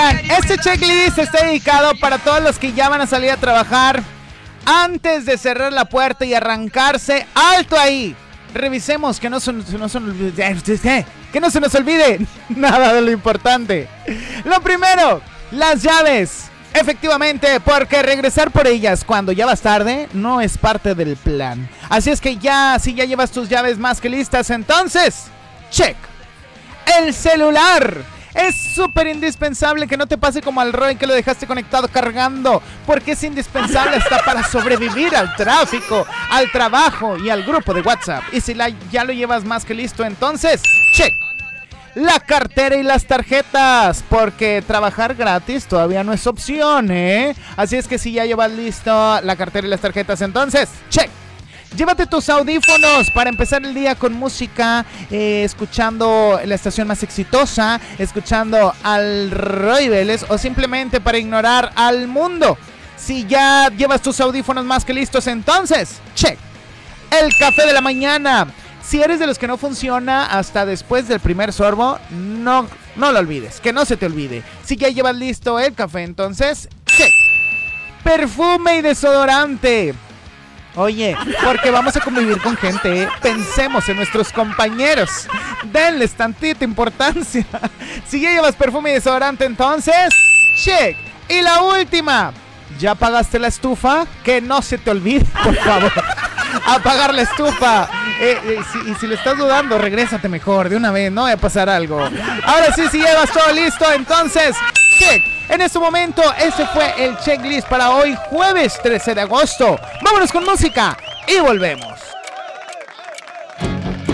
Oigan, este checklist está dedicado para todos los que ya van a salir a trabajar. Antes de cerrar la puerta y arrancarse, ¡alto ahí! Revisemos que no se nos olvide nada de lo importante. Lo primero, las llaves. Efectivamente, porque regresar por ellas cuando ya vas tarde no es parte del plan. Así es que si ya llevas tus llaves más que listas, entonces, check. El celular. Es súper indispensable que no te pase como al Roy, que lo dejaste conectado cargando, porque es indispensable hasta para sobrevivir al tráfico, al trabajo y al grupo de WhatsApp. Y si ya lo llevas más que listo, entonces, check. La cartera y las tarjetas, porque trabajar gratis todavía no es opción, ¿eh? Así es que si ya llevas listo la cartera y las tarjetas, entonces, check. Llévate tus audífonos para empezar el día con música, escuchando la estación más exitosa, escuchando al Roy Vélez o simplemente para ignorar al mundo. Si ya llevas tus audífonos más que listos, entonces, check. El café de la mañana. Si eres de los que no funciona hasta después del primer sorbo, no lo olvides, que no se te olvide. Si ya llevas listo el café, entonces, check. Perfume y desodorante. Oye, porque vamos a convivir con gente, ¿eh? Pensemos en nuestros compañeros. Denles tantita importancia. Si ya llevas perfume y desodorante, entonces, check. Y la última, ¿ya apagaste la estufa? Que no se te olvide, por favor, apagar la estufa. Si lo estás dudando, regrésate mejor de una vez, no vaya a pasar algo. Ahora sí, si llevas todo listo, entonces, check. En este momento, ese fue el checklist para hoy, jueves 13 de agosto. Vámonos con música y volvemos.